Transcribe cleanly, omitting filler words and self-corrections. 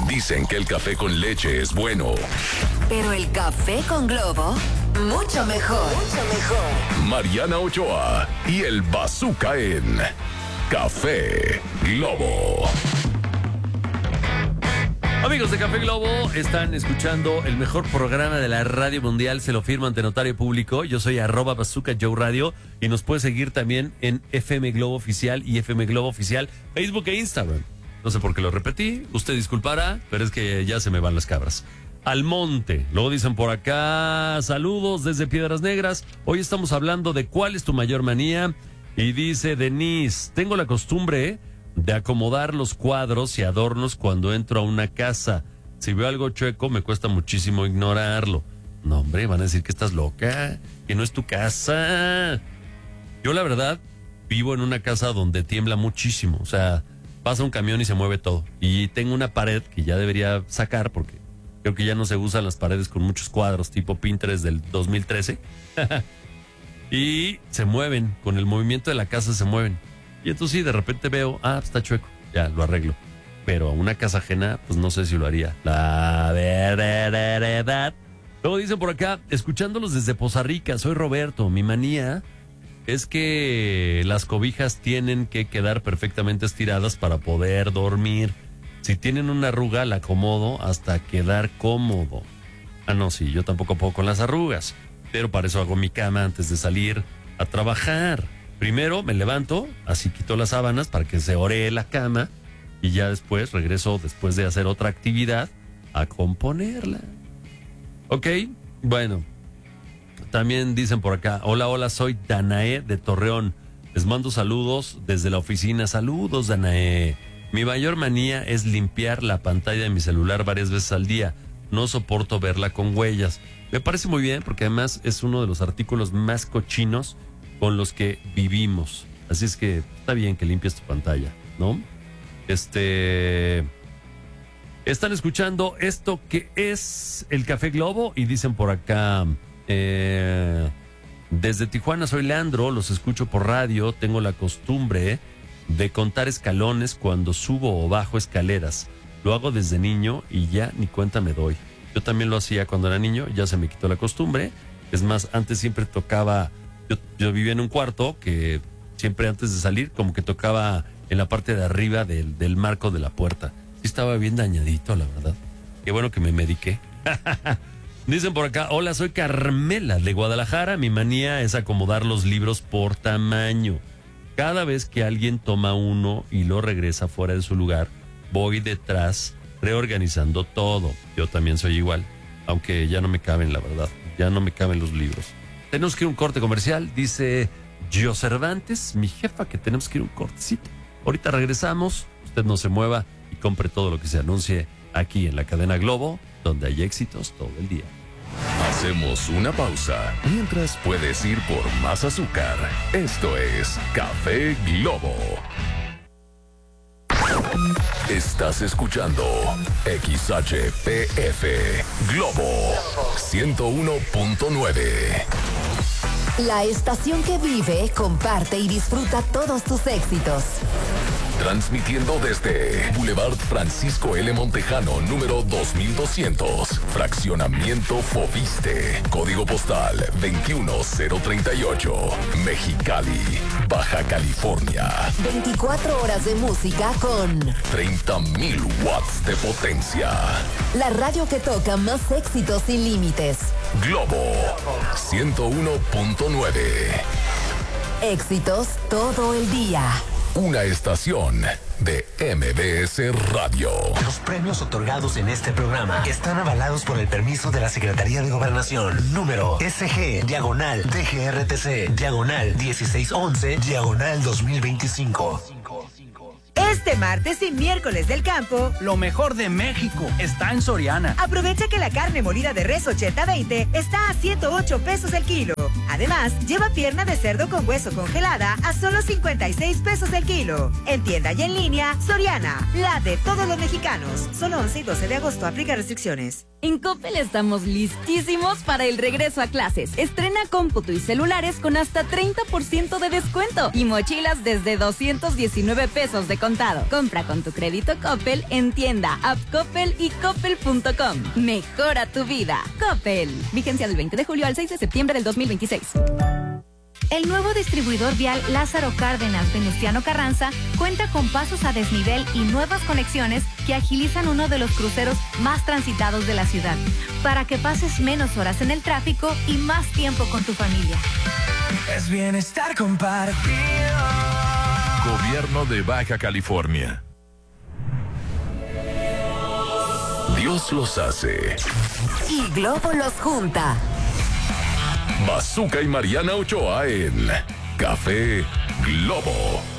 Dicen que el café con leche es bueno, pero el café con Globo, mucho mejor. Mucho mejor. Mariana Ochoa y el Bazooka en Café Globo. Amigos de Café Globo, están escuchando el mejor programa de la radio mundial, se lo firmo ante notario público. Yo soy @Bazooka Joe Radio y nos puede seguir también en FM Globo Oficial y FM Globo Oficial, Facebook e Instagram. No sé por qué lo repetí, usted disculpará, pero es que ya se me van las cabras. Al monte, luego dicen por acá, saludos desde Piedras Negras. Hoy estamos hablando de cuál es tu mayor manía. Y dice Denise, tengo la costumbre de acomodar los cuadros y adornos cuando entro a una casa. Si veo algo chueco, me cuesta muchísimo ignorarlo. No, hombre, van a decir que estás loca, que no es tu casa. Yo, la verdad, vivo en una casa donde tiembla muchísimo. O sea, pasa un camión y se mueve todo. Y tengo una pared que ya debería sacar porque creo que ya no se usan las paredes con muchos cuadros tipo Pinterest del 2013. Y se mueven, con el movimiento de la casa se mueven. Y entonces sí, de repente veo, está chueco, ya lo arreglo. Pero a una casa ajena, pues no sé si lo haría. La verdad. Luego dicen por acá, escuchándolos desde Poza Rica, soy Roberto. Mi manía es que las cobijas tienen que quedar perfectamente estiradas para poder dormir. Si tienen una arruga, la acomodo hasta quedar cómodo. No, sí, yo tampoco puedo con las arrugas. Pero para eso hago mi cama antes de salir a trabajar. Primero me levanto, así quito las sábanas para que se oree la cama y ya después regreso, después de hacer otra actividad, a componerla. Ok, bueno. También dicen por acá, hola, soy Danae de Torreón. Les mando saludos desde la oficina. Saludos, Danae. Mi mayor manía es limpiar la pantalla de mi celular varias veces al día. No soporto verla con huellas. Me parece muy bien porque además es uno de los artículos más cochinos con los que vivimos. Así es que está bien que limpies tu pantalla, ¿no? Están escuchando esto que es el Café Globo y dicen por acá, desde Tijuana soy Leandro, los escucho por radio, tengo la costumbre de contar escalones cuando subo o bajo escaleras. Lo hago desde niño y ya ni cuenta me doy. Yo también lo hacía cuando era niño, ya se me quitó la costumbre. Es más, antes siempre tocaba... Yo vivía en un cuarto que siempre antes de salir como que tocaba en la parte de arriba del marco de la puerta. Sí estaba bien dañadito, la verdad. Qué bueno que me mediqué. Dicen por acá, hola, soy Carmela de Guadalajara. Mi manía es acomodar los libros por tamaño. Cada vez que alguien toma uno y lo regresa fuera de su lugar, voy detrás reorganizando todo. Yo también soy igual, aunque ya no me caben, la verdad. Ya no me caben los libros. Tenemos que ir a un corte comercial, dice Gio Cervantes, mi jefa, que tenemos que ir a un cortecito. Ahorita regresamos, usted no se mueva y compre todo lo que se anuncie aquí en la cadena Globo, donde hay éxitos todo el día. Hacemos una pausa, mientras puedes ir por más azúcar. Esto es Café Globo. Estás escuchando XHPF Globo 101.9. La estación que vive, comparte y disfruta todos tus éxitos. Transmitiendo desde Boulevard Francisco L. Montejano, número 2200, Fraccionamiento Fobiste, Código Postal 21038, Mexicali, Baja California. 24 horas de música con 30,000 watts de potencia. La radio que toca más éxitos sin límites. Globo 101.9. Éxitos todo el día. Una estación de MBS Radio. Los premios otorgados en este programa están avalados por el permiso de la Secretaría de Gobernación. Número SG/DGRTC/1611/2025. Este martes y miércoles del campo, lo mejor de México está en Soriana. Aprovecha que la carne molida de res 80-20 está a 108 pesos el kilo. Además, lleva pierna de cerdo con hueso congelada a solo 56 pesos el kilo. En tienda y en línea, Soriana, la de todos los mexicanos. Solo 11 y 12 de agosto, aplica restricciones. En Coppel estamos listísimos para el regreso a clases. Estrena cómputo y celulares con hasta 30% de descuento y mochilas desde 219 pesos de contado. Compra con tu crédito Coppel en tienda, app Coppel y coppel.com. Mejora tu vida. Coppel. Vigencia del 20 de julio al 6 de septiembre del 2026. El nuevo distribuidor vial Lázaro Cárdenas Venustiano Carranza cuenta con pasos a desnivel y nuevas conexiones que agilizan uno de los cruceros más transitados de la ciudad, para que pases menos horas en el tráfico y más tiempo con tu familia. Es bienestar compartido. Gobierno de Baja California. Dios los hace. Y Globo los junta. Bazooka y Mariana Ochoa en Café Globo.